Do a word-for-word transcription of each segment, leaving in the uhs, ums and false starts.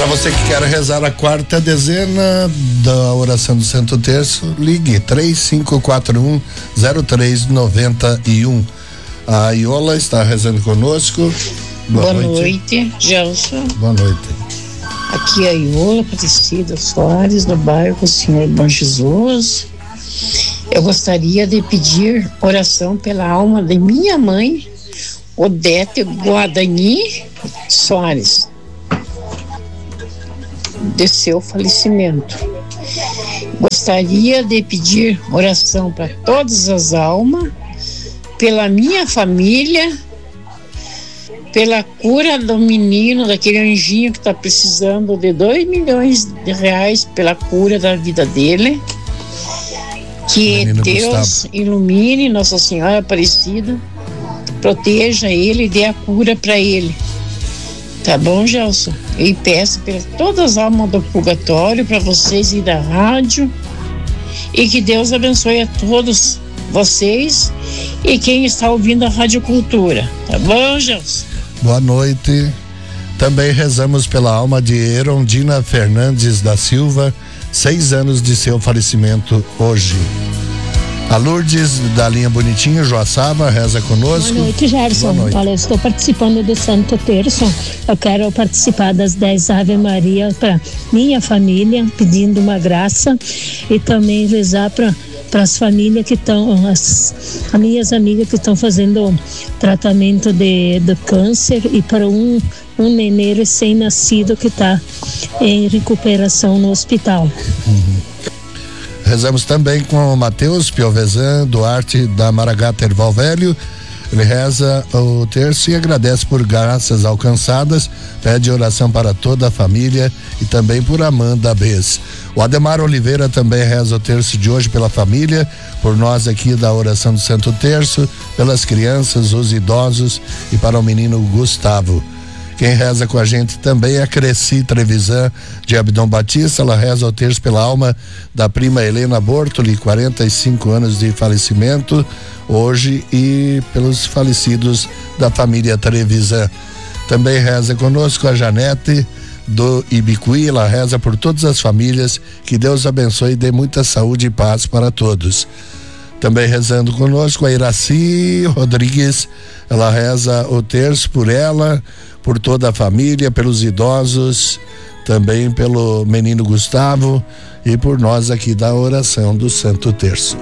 Para você que quer rezar a quarta dezena da oração do Santo Terço, ligue três cinco quatro um zero três nove um. A Iola está rezando conosco. Boa, Boa noite, noite, Gelson. Boa noite. Aqui é a Iola Aparecida Soares, do bairro Senhor Bom Jesus. Eu gostaria de pedir oração pela alma de minha mãe, Odete Guadagni Soares, de seu falecimento. Gostaria de pedir oração para todas as almas, pela minha família, pela cura do menino, daquele anjinho que está precisando de dois milhões de reais pela cura da vida dele. Que Deus Gustavo. Ilumine Nossa Senhora Aparecida, proteja ele e dê a cura para ele. Tá bom, Gelson? E peço para todas as almas do purgatório, para vocês e da rádio, e que Deus abençoe a todos vocês e quem está ouvindo a Rádio Cultura. Tá bom, Gelson? Boa noite. Também rezamos pela alma de Erondina Fernandes da Silva, seis anos de seu falecimento hoje. A Lourdes da linha Bonitinho, Joaçaba, reza conosco. Boa noite, Gerson. Boa noite. Olha, eu estou participando do Santo Terço. Eu quero participar das dez Ave Maria para minha família, pedindo uma graça, e também rezar para para as famílias que estão, as, as minhas amigas que estão fazendo tratamento de, de câncer, e para um, um nenê recém-nascido que está em recuperação no hospital. Uhum. Rezamos também com o Matheus Piovesan Duarte da Maragata Erval Velho. Ele reza o terço e agradece por graças alcançadas, pede oração para toda a família e também por Amanda Bez. O Ademar Oliveira também reza o terço de hoje pela família, por nós aqui da oração do Santo Terço, pelas crianças, os idosos e para o menino Gustavo. Quem reza com a gente também é a Cresci Trevisan de Abdom Batista. Ela reza o terço pela alma da prima Helena Bortoli, quarenta e cinco anos de falecimento hoje, e pelos falecidos da família Trevisan. Também reza conosco a Janete do Ibicuí. Ela reza por todas as famílias, que Deus abençoe e dê muita saúde e paz para todos. Também rezando conosco a Iraci Rodrigues. Ela reza o terço por ela, por toda a família, pelos idosos, também pelo menino Gustavo e por nós aqui da oração do Santo Terço.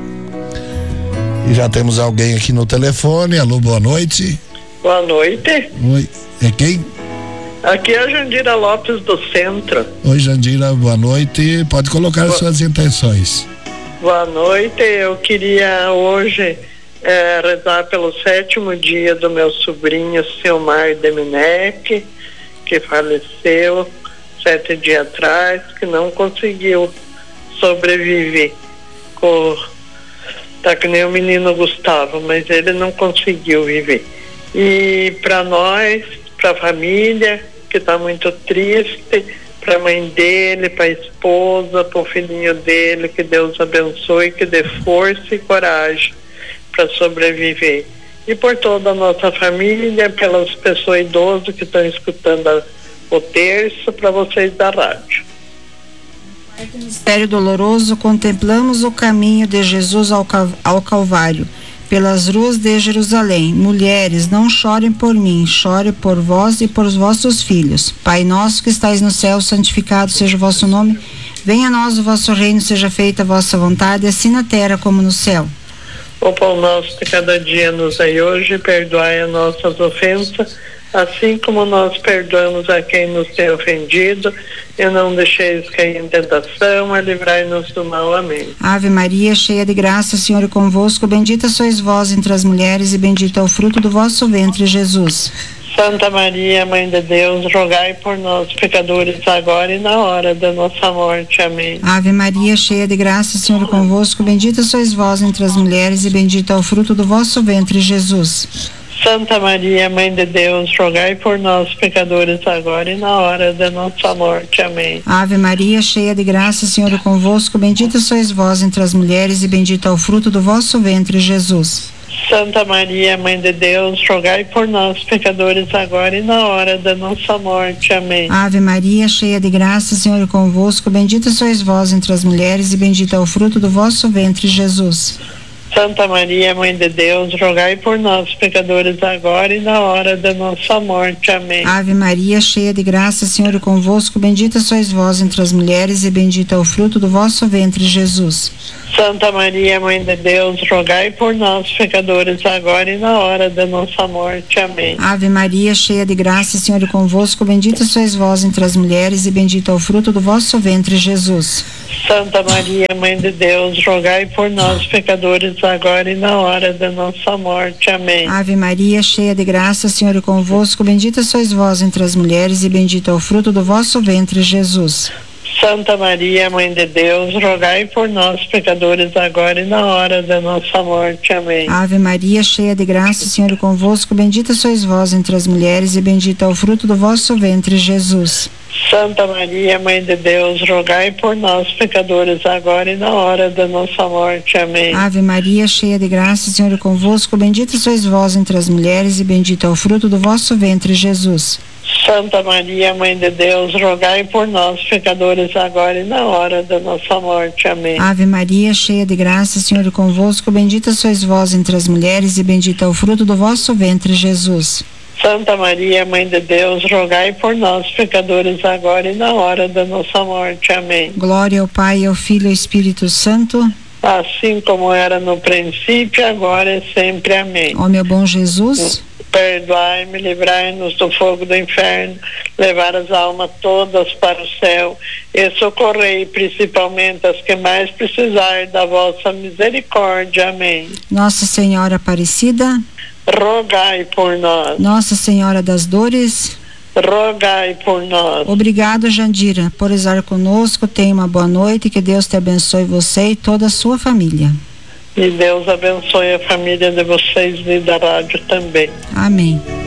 E já temos alguém aqui no telefone. Alô, boa noite. Boa noite. Oi, é quem? Aqui é a Jandira Lopes do Centro. Oi, Jandira, boa noite. Pode colocar boa... suas intenções. Boa noite. Eu queria hoje É, rezar pelo sétimo dia do meu sobrinho Silmar Deminec, que faleceu sete dias atrás, que não conseguiu sobreviver. Com, tá que nem o menino Gustavo, mas ele não conseguiu viver. E para nós, para a família, que está muito triste, para a mãe dele, para a esposa, para o filhinho dele, que Deus abençoe, que dê força e coragem para sobreviver. E por toda a nossa família, pelas pessoas idosas que estão escutando a, o terço, para vocês da rádio. Mistério doloroso, contemplamos o caminho de Jesus ao, ao Calvário, pelas ruas de Jerusalém. Mulheres, não chorem por mim, chore por vós e por vossos filhos. Pai nosso que estais no céu, santificado seja o vosso nome. Venha a nós o vosso reino, seja feita a vossa vontade, assim na terra como no céu. O pão nosso de cada dia nos dai hoje, perdoai as nossas ofensas, assim como nós perdoamos a quem nos tem ofendido, e não deixeis cair em tentação, mas livrai-nos do mal. Amém. Ave Maria, cheia de graça, o Senhor é convosco, bendita sois vós entre as mulheres, e bendito é o fruto do vosso ventre, Jesus. Santa Maria, Mãe de Deus, rogai por nós, pecadores, agora e na hora da nossa morte. Amém. Ave Maria, cheia de graça, o Senhor é convosco, bendita sois vós entre as mulheres, e bendito é o fruto do vosso ventre, Jesus. Santa Maria, Mãe de Deus, rogai por nós, pecadores, agora e na hora da nossa morte. Amém. Ave Maria, cheia de graça, o Senhor é convosco, bendita sois vós entre as mulheres, e bendito é o fruto do vosso ventre, Jesus. Santa Maria, Mãe de Deus, rogai por nós, pecadores, agora e na hora da nossa morte. Amém. Ave Maria, cheia de graça, o Senhor é convosco, bendita sois vós entre as mulheres e bendito é o fruto do vosso ventre, Jesus. Santa Maria, Mãe de Deus, rogai por nós, pecadores, agora e na hora da nossa morte. Amém. Ave Maria, cheia de graça, o Senhor é convosco, bendita sois vós entre as mulheres e bendito é o fruto do vosso ventre, Jesus. Santa Maria, Mãe de Deus, rogai por nós, pecadores, agora e na hora da nossa morte. Amém. Ave Maria, cheia de graça, o Senhor é convosco, bendita sois vós entre as mulheres e bendito é o fruto do vosso ventre, Jesus. Santa Maria, Mãe de Deus, rogai por nós, pecadores, agora e na hora da nossa morte. Amém. Ave Maria, cheia de graça, o Senhor é convosco, bendita sois vós entre as mulheres e bendito é o fruto do vosso ventre, Jesus. Santa Maria, Mãe de Deus, rogai por nós, pecadores, agora e na hora da nossa morte. Amém. Ave Maria, cheia de graça, o Senhor é convosco, bendita sois vós entre as mulheres e bendito é o fruto do vosso ventre, Jesus. Santa Maria, Mãe de Deus, rogai por nós, pecadores, agora e na hora da nossa morte. Amém. Ave Maria, cheia de graça, o Senhor é convosco, bendita sois vós entre as mulheres e bendito é o fruto do vosso ventre, Jesus. Santa Maria, Mãe de Deus, rogai por nós, pecadores, agora e na hora da nossa morte. Amém. Ave Maria, cheia de graça, o Senhor é convosco, bendita sois vós entre as mulheres e bendito é o fruto do vosso ventre, Jesus. Santa Maria, Mãe de Deus, rogai por nós, pecadores, agora e na hora da nossa morte. Amém. Glória ao Pai, ao Filho e ao Espírito Santo. Assim como era no princípio, agora e sempre. Amém. Ó meu bom Jesus, perdoai-me, livrai-nos do fogo do inferno, levar as almas todas para o céu e socorrei principalmente as que mais precisarem da vossa misericórdia. Amém. Nossa Senhora Aparecida, rogai por nós. Nossa Senhora das Dores, rogai por nós. Obrigado, Jandira, por estar conosco. Tenha uma boa noite, que Deus te abençoe, você e toda a sua família. E Deus abençoe a família de vocês e da rádio também. Amém.